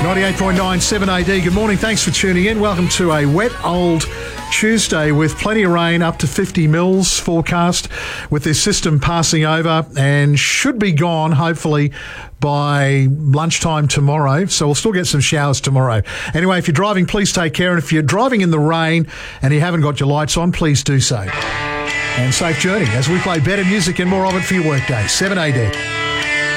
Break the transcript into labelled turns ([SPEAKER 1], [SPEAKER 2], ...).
[SPEAKER 1] 98.9 7AD. Good morning. Thanks for tuning in. Welcome to a wet old Tuesday with plenty of rain, up to 50 mils forecast, with this system passing over and should be gone, hopefully, by lunchtime tomorrow. So we'll still get some showers tomorrow. Anyway, if you're driving, please take care. And if you're driving in the rain and you haven't got your lights on, please do so. And safe journey as we play better music and more of it for your workday. 7AD.